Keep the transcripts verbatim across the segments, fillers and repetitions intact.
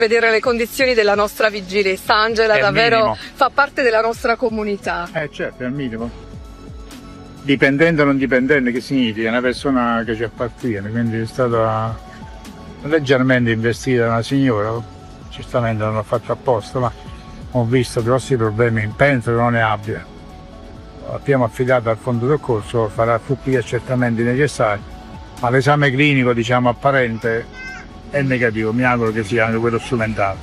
Vedere le condizioni della nostra vigilessa, Angela, È davvero minimo. fa parte della nostra comunità. Eh certo, è il minimo. Dipendente o non dipendente, che significa? È una persona che ci appartiene, quindi è stata leggermente investita da una signora, giustamente non l'ho fatto apposta, ma ho visto grossi problemi, penso che non ne abbia. Abbiamo affidato al fondo soccorso, farà tutti gli accertamenti necessari, ma l'esame clinico, diciamo, apparente è negativo, mi auguro che sia anche quello strumentale.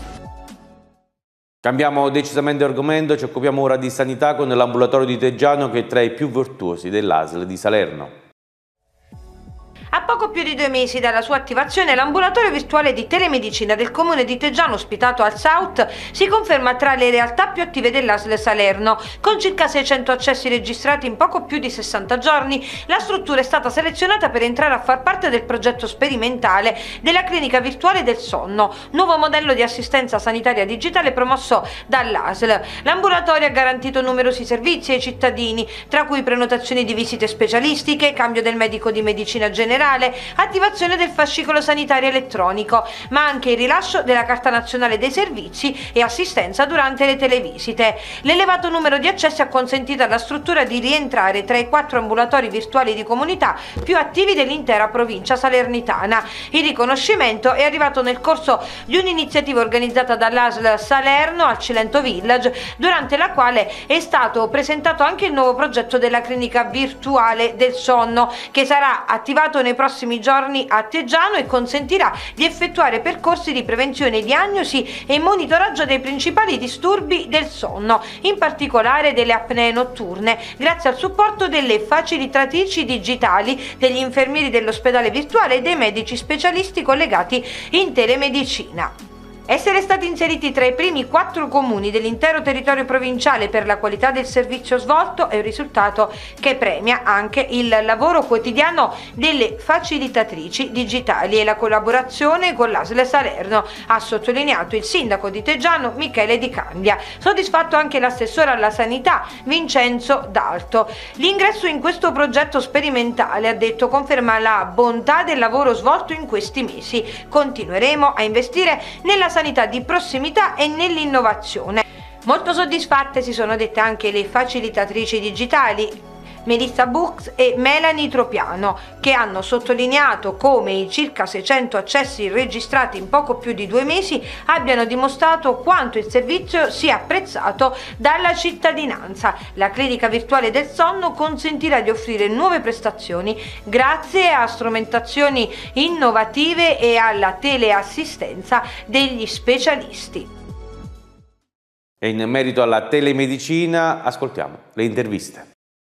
Cambiamo decisamente argomento, ci occupiamo ora di sanità con l'ambulatorio di Teggiano, che è tra i più virtuosi dell'A S L di Salerno. A poco più di due mesi dalla sua attivazione, l'ambulatorio virtuale di telemedicina del comune di Teggiano, ospitato al South, si conferma tra le realtà più attive dell'A S L Salerno. Con circa seicento accessi registrati in poco più di sessanta giorni, la struttura è stata selezionata per entrare a far parte del progetto sperimentale della clinica virtuale del sonno, nuovo modello di assistenza sanitaria digitale promosso dall'A S L. L'ambulatorio ha garantito numerosi servizi ai cittadini, tra cui prenotazioni di visite specialistiche, cambio del medico di medicina generale, attivazione del fascicolo sanitario elettronico, ma anche il rilascio della carta nazionale dei servizi e assistenza durante le televisite. L'elevato numero di accessi ha consentito alla struttura di rientrare tra i quattro ambulatori virtuali di comunità più attivi dell'intera provincia salernitana. Il riconoscimento è arrivato nel corso di un'iniziativa organizzata dall'A S L Salerno al Cilento Village, durante la quale è stato presentato anche il nuovo progetto della clinica virtuale del sonno, che sarà attivato nei prossimi giorni a Teggiano e consentirà di effettuare percorsi di prevenzione, diagnosi e monitoraggio dei principali disturbi del sonno, in particolare delle apnee notturne, grazie al supporto delle facilitatrici digitali, degli infermieri dell'ospedale virtuale e dei medici specialisti collegati in telemedicina. Essere stati inseriti tra i primi quattro comuni dell'intero territorio provinciale per la qualità del servizio svolto è un risultato che premia anche il lavoro quotidiano delle facilitatrici digitali e la collaborazione con l'A S L Salerno, ha sottolineato il sindaco di Teggiano Michele Di Candia. Soddisfatto anche l'assessore alla sanità Vincenzo D'Alto. L'ingresso in questo progetto sperimentale, ha detto, conferma la bontà del lavoro svolto in questi mesi. Continueremo a investire nella sanità di prossimità e nell'innovazione. Molto soddisfatte si sono dette anche le facilitatrici digitali Melissa Bux e Melanie Tropiano, che hanno sottolineato come i circa seicento accessi registrati in poco più di due mesi abbiano dimostrato quanto il servizio sia apprezzato dalla cittadinanza. La clinica virtuale del sonno consentirà di offrire nuove prestazioni grazie a strumentazioni innovative e alla teleassistenza degli specialisti. E in merito alla telemedicina ascoltiamo le interviste.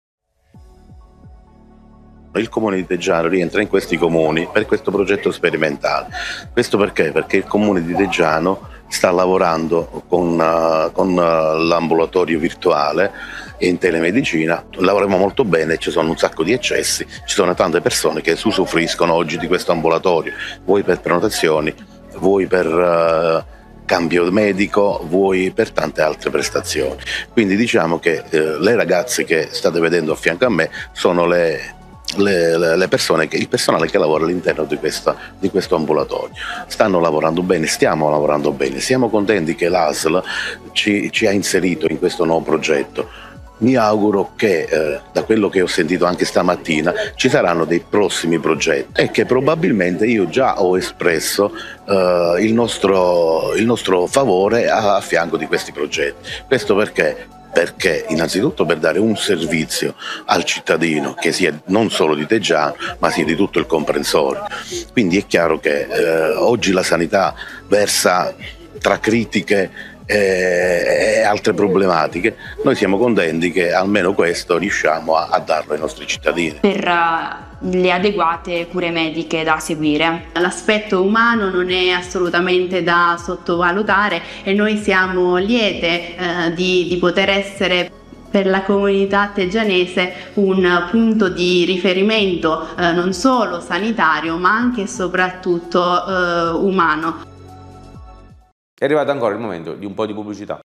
Il comune di Teggiano rientra in questi comuni per questo progetto sperimentale. Questo perché? Perché il comune di Teggiano sta lavorando con, uh, con uh, l'ambulatorio virtuale e in telemedicina. Lavoriamo molto bene, ci sono un sacco di accessi, ci sono tante persone che usufruiscono oggi di questo ambulatorio, vuoi per prenotazioni, vuoi per uh, cambio medico, vuoi per tante altre prestazioni. Quindi diciamo che uh, le ragazze che state vedendo a fianco a me sono le Le, le persone, che, il personale che lavora all'interno di, di questo ambulatorio. Stanno lavorando bene, stiamo lavorando bene, siamo contenti che l'A S L ci, ci ha inserito in questo nuovo progetto. Mi auguro che eh, da quello che ho sentito anche stamattina ci saranno dei prossimi progetti e che probabilmente io già ho espresso eh, il, nostro, il nostro favore a, a fianco di questi progetti. Questo perché? Perché innanzitutto per dare un servizio al cittadino che sia non solo di Teggiano ma sia di tutto il comprensorio. Quindi è chiaro che eh, oggi la sanità versa tra critiche e altre problematiche. Noi siamo contenti che almeno questo riusciamo a, a darlo ai nostri cittadini. Per uh, le adeguate cure mediche da seguire. L'aspetto umano non è assolutamente da sottovalutare e noi siamo liete uh, di, di poter essere per la comunità teggianese un punto di riferimento uh, non solo sanitario ma anche e soprattutto uh, umano. È arrivato ancora il momento di un po' di pubblicità.